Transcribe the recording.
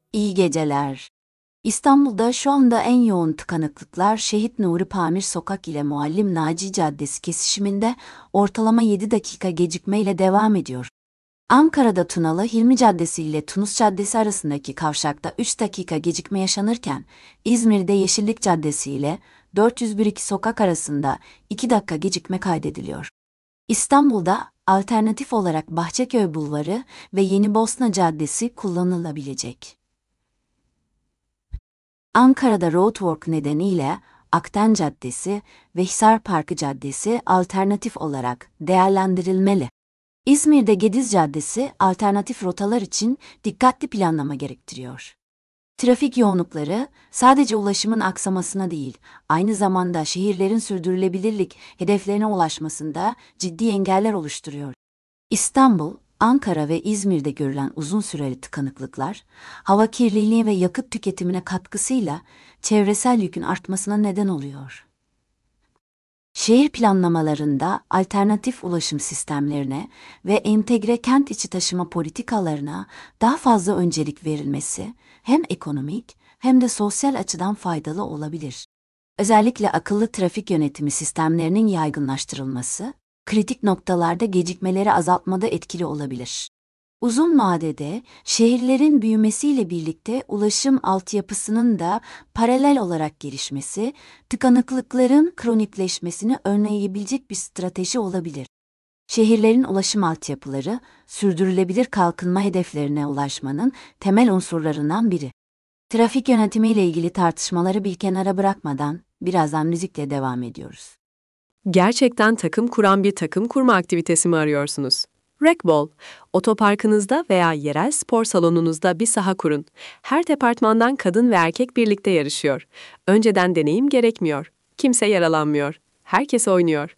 İyi geceler. İstanbul'da şu anda en yoğun tıkanıklıklar Şehit Nuri Pamir Sokak ile Muallim Naci Caddesi kesişiminde ortalama 7 dakika gecikmeyle devam ediyor. Ankara'da Tunalı Hilmi Caddesi ile Tunus Caddesi arasındaki kavşakta 3 dakika gecikme yaşanırken, İzmir'de Yeşillik Caddesi ile 401 sokak arasında 2 dakika gecikme kaydediliyor. İstanbul'da alternatif olarak Bahçeköy Bulvarı ve Yeni Bosna Caddesi kullanılabilecek. Ankara'da roadwork nedeniyle Akten Caddesi ve Hisar Parkı Caddesi alternatif olarak değerlendirilmeli. İzmir'de Gediz Caddesi alternatif rotalar için dikkatli planlama gerektiriyor. Trafik yoğunlukları sadece ulaşımın aksamasına değil, aynı zamanda şehirlerin sürdürülebilirlik hedeflerine ulaşmasında ciddi engeller oluşturuyor. İstanbul, Ankara ve İzmir'de görülen uzun süreli tıkanıklıklar, hava kirliliği ve yakıt tüketimine katkısıyla çevresel yükün artmasına neden oluyor. Şehir planlamalarında alternatif ulaşım sistemlerine ve entegre kent içi taşıma politikalarına daha fazla öncelik verilmesi hem ekonomik hem de sosyal açıdan faydalı olabilir. Özellikle akıllı trafik yönetimi sistemlerinin yaygınlaştırılması, kritik noktalarda gecikmeleri azaltmada etkili olabilir. Uzun vadede şehirlerin büyümesiyle birlikte ulaşım altyapısının da paralel olarak gelişmesi, tıkanıklıkların kronikleşmesini önleyebilecek bir strateji olabilir. Şehirlerin ulaşım altyapıları, sürdürülebilir kalkınma hedeflerine ulaşmanın temel unsurlarından biri. Trafik yönetimi ile ilgili tartışmaları bir kenara bırakmadan birazdan müzikle devam ediyoruz. Gerçekten takım kuran bir takım kurma aktivitesi mi arıyorsunuz? Racquetball, otoparkınızda veya yerel spor salonunuzda bir saha kurun. Her departmandan kadın ve erkek birlikte yarışıyor. Önceden deneyim gerekmiyor. Kimse yaralanmıyor. Herkes oynuyor.